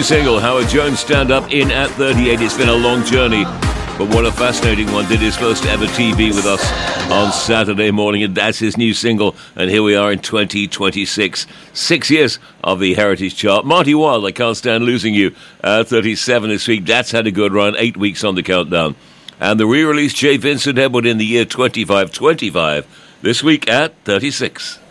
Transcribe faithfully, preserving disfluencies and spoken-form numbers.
single, Howard Jones, Stand Up, in at thirty-eight. It's been a long journey, but what a fascinating one. Did his first ever T V with us on Saturday morning, and that's his new single. And here we are in twenty twenty-six, six years of the Heritage Chart. Marty Wilde, I Can't Stand Losing You, at thirty-seven this week. That's had a good run, eight weeks on the countdown. And the re-release, J. Vincent Edward, in the year twenty-five twenty-five, this week at thirty-six.